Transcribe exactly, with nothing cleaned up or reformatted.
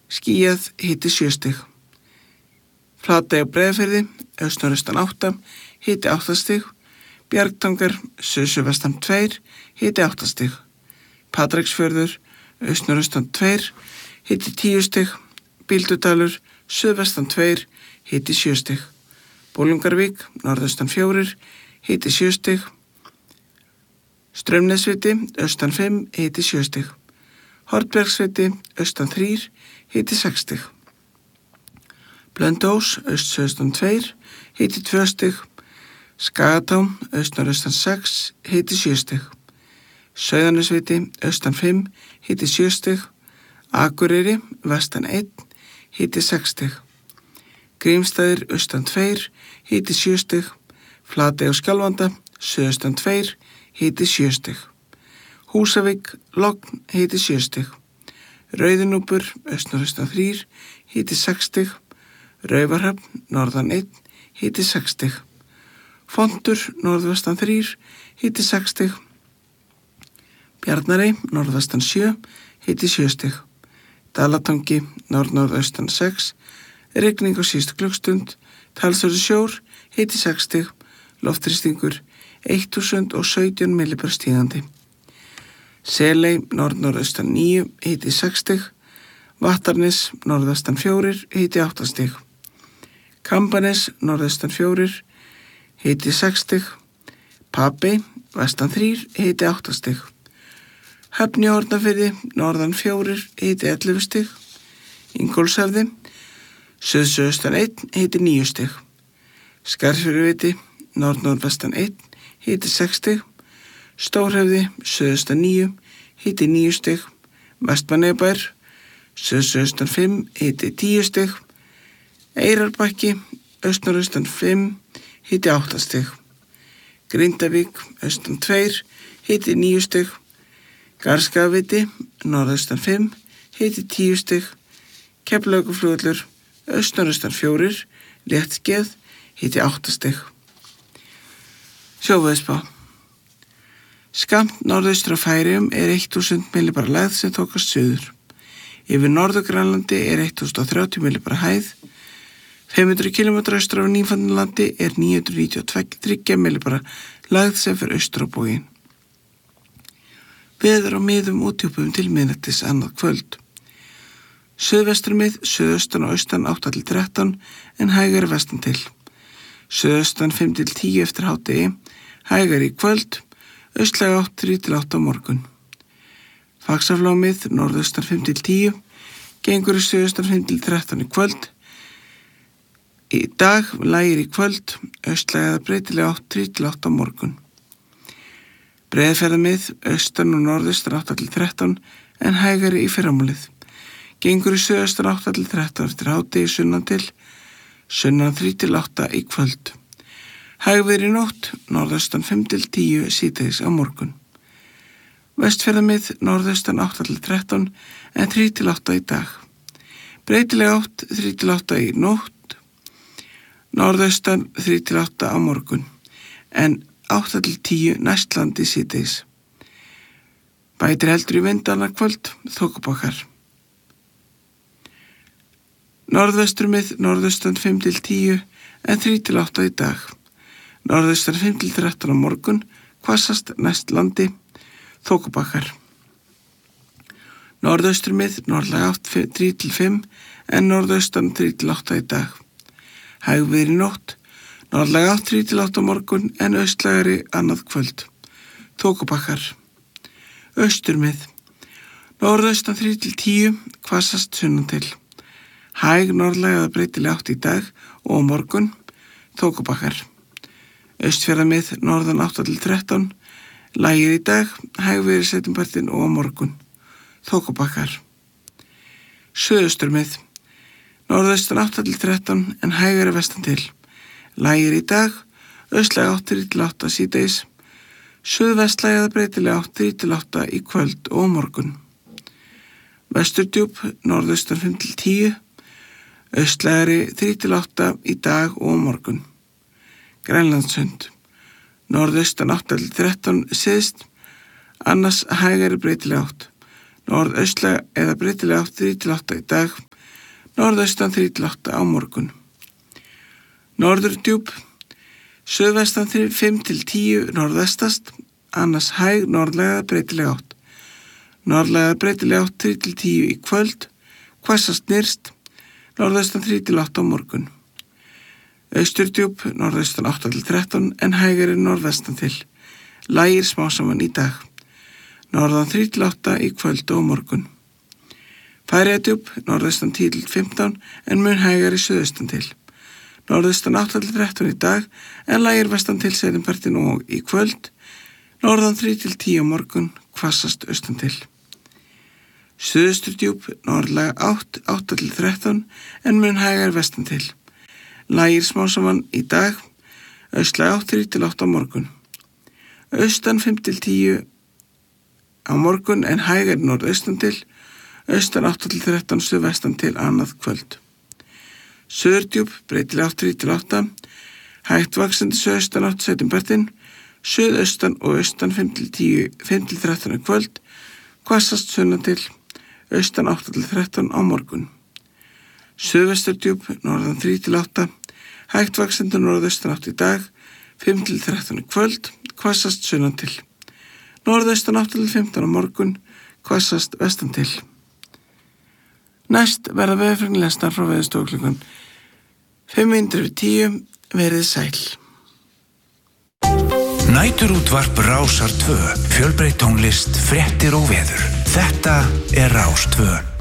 skýjað, hiti sjö stig. Flatey á Breiðafirði, austan átta, hiti átta stig. Bjargtangar, suðsuðvestan tveir, hiti átta stig. Patreksfjörður, austan tveir, hiti tíu stig. Bíldudalur, suðvestan tveir, hiti sjö stig. Bolungarvík, norðaustan fjórir, hiti sjö stig. Straumnesviti, austan fimm, hiti sjö stig. Hornbergsviti, austan þrír, hiti sex stig. Blönduós, aust-suðaustan tveir, hiti tvö stig. Skagatá, austan-austan sex, hiti sjö stig. Sauðanesviti, austan fimm, hiti sjö stig. Akureyri, vestan einn, hiti sex stig. Grímsstaðir, austan tveir, hiti sjö stig. Flatey á Skjálfanda, suðaustan tveir, hiti sjö stig. Húsavík, logn, hiti sjö stig. Rauðinúpur, austan-austan þrír, hiti sex stig. Raufarhöfn, norðan einn, hiti sex stig. Fontur, norðvestan þrír, hiti sex stig. Bjarnarey, norðvestan sjö, hiti sjö stig. Dalatangi, norð-norðaustan sex, rigning á síðustu klukkstund. Talsverður sjór, hiti sex stig. Loftþrýstingur, þúsund og sautján millibör stígandi. Seley, norð-norðaustan níu, hiti sex stig. Vattarnes, norðvestan fjórir, hiti átta stig. Kambanes, norðaustan fjórir, hiti sex stig. Papey, vestan þrír, hiti átta stig. Höfn í Hornafirði, norðan fjórir, hiti ellefu stig. Ingólfshöfði, suðsuðaustan einn, hiti níu stig. Skarðsfjörðuviti, norð-norðvestan einn, hiti sex stig. Stórhöfði, suðaustan níu, hiti níu stig. Vestmannaeyjabær, suðsuðaustan fimm, hiti tíu stig. Eyrarbakki, austan-austan fimm, hiti átta stig. Grindavík, austan tveir, hiti níu stig. Garðskagaviti, norðaustan fimm, hiti tíu stig. Keflavíkurflugvöllur, austan-austan fjórir, létt skeið, hiti átta stig. Sjóveðurspá. Skammt norðaustur af Færeyjum er þúsund millibara lægð sem þokast suður. Yfir Norður-Grænlandi er þúsund og þrjátíu millibara hæð. fimm hundruð kílómetra austur af Nýfundnalandi er níu hundruð níutíu og þrjú millibara lægð sem fer austur á bóginn. Veður á miðum og djúpum til miðnættis annað kvöld. Suðvestrumið, suðaustan og austan átta til þrettán en hægari vestan til. Suðaustan fimm til tíu eftir hádegi, hægari í kvöld, austlæg átt þrír til átta á morgun. Faxaflómið, norðaustan fimm til tíu, gengur í suðaustan fimm til þrettán í kvöld. Í dag lægir í kvöld, austlæg eða breytileg átt þrír til átta á morgun. Breiðafjarðarmið, austan og norðaustan átta til þrettán en hægari í fyrramálið. Gengur í suðaustan átta til þrettán eftir hádegi sunnan til, sunnan þrír til átta í kvöld. Hægviðri í nótt, norðaustan fimm til tíu síðdegis á morgun. Vestfjarðarmið, norðaustan átta til þrettán en þrír til átta í dag. Breytileg átt þrír til átta í nótt, norðaustan þrír til átta á morgun en átta til tíu næstlandi síðdegis. Bætir heldur í vind annað kvöld, þokubakkar. Norðvesturmið, norðaustan fimm til tíu en þrír til átta í dag. Norðaustan fimm til þrettán á morgun, hvassast næst landi, þokubakkar. Norðausturmið, norðlæg átt þrír til fimm en norðaustan þrír til átta í dag. Hægviðri í nótt, norðlæg átt þrír til átta á morgun en austlægari annað kvöld, þokubakkar. Austurmið, norðaustan þrír til tíu, hvassast sunnan til. Hæg norðlæg eða breytileg átt í dag og á morgun, þokubakkar. Austfjarðarmið, norðan átta til þrettán, lægir í dag, hægviðri seinnipartinn og á morgun, þokubakkar. Suðausturmið, norðaustan átta til þrettán en hægari vestan til. Lægir í dag, austlæg átt þrír til átta síðdegis, suðvestlæg eða breytileg átt þrír til átta í kvöld og á morgun. Vesturdjúp, norðaustan fimm til tíu, austlægari þrír til átta í dag og á morgun. Grænlandssund, norðaustan átta til þrettán syðst, annars hægari breytileg átt. Norðaustlæg eða breytileg átt þrír til átta í dag, norðaustan þrír til átta á morgun. Norðurdjúp, suðvestan fimm til tíu norðvestast, annars hæg norðlæga breytileg átt. Norðlæga breytileg átt þrír til tíu í kvöld, hvassast nyrst, norðaustan þrír til átta á morgun. Austurdjúp, norðaustan átta til þrettán en hægari norðvestan til. Lægir smásaman í dag. Norðan þrír til átta í kvöld og morgun. Færeyjadjúp, norðaustan tíu til fimmtán en mun hægari suðaustan til. Norðaustan átta til þrettán í dag en lægir vestan til seinnipartinn og í kvöld. Norðan þrír til tíu á morgun, hvassast austan til. Suðausturdjúp, norðlæga átta, átta til þrettán en mun hægari vestan til. Lægir smásaman í dag, austlæga átta til átta á morgun. Austan fimm til tíu á morgun en hægari norðaustan til, austan átta til þrettán suðvestan til annað kvöld. Suðurdjúp, breytileg átta til átta, hægt vaxandi suðaustan átt seinnipartinn, suðaustan og austan fimm til tíu, fimm til þrettán í kvöld, hvassast sunnan til, austan átta til þrettán á morgun. Suðvesturdjúp, norðan þrír til átta, hægt vaxandi norðaustan átt í dag, fimm til þrettán í kvöld, hvassast sunnan til. Norðaustan átta til fimmtán á morgun, hvassast vestan til. Næst verða veðurfregnir frá Veðurstofu klukkan fimm mínútur yfir tíu, verið sæl. Næturútvarp Rásar tvö, fjölbreytt tónlist, fréttir og veður. Þetta er Rás tvö.